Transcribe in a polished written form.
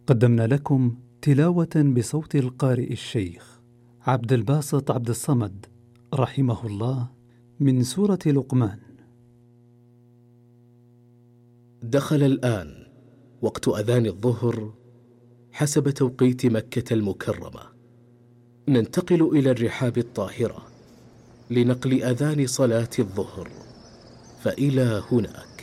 قدمنا لكم تلاوة بصوت القارئ الشيخ عبد الباسط عبد الصمد رحمه الله من سورة لقمان. دخل الآن وقت أذان الظهر حسب توقيت مكة المكرمة. ننتقل إلى الرحاب الطاهرة لنقل أذان صلاة الظهر، فإلى هناك.